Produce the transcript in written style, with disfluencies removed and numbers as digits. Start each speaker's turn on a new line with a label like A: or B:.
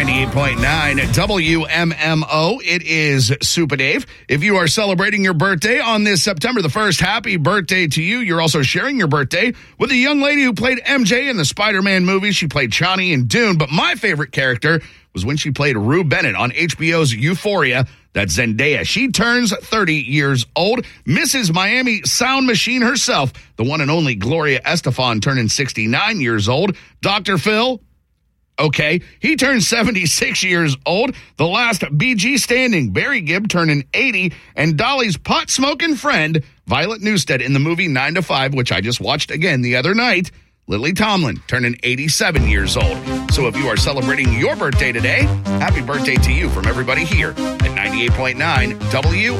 A: 98.9 WMMO. It is Super Dave. If you are celebrating your birthday on this September the 1st, happy birthday to you. You're also sharing your birthday with a young lady who played MJ in the Spider-Man movie. She played Chani in Dune, but my favorite character was when she played Rue Bennett on HBO's Euphoria. That's Zendaya. She turns 30 years old. Mrs. Miami Sound Machine herself, the one and only Gloria Estefan, turning 69 years old. Dr. Phil, okay, he turned 76 years old. The last BG standing, Barry Gibb, turning 80. And Dolly's pot-smoking friend, Violet Newstead, in the movie 9 to 5, which I just watched again the other night, Lily Tomlin, turning 87 years old. So if you are celebrating your birthday today, happy birthday to you from everybody here at 98.9 WMMO.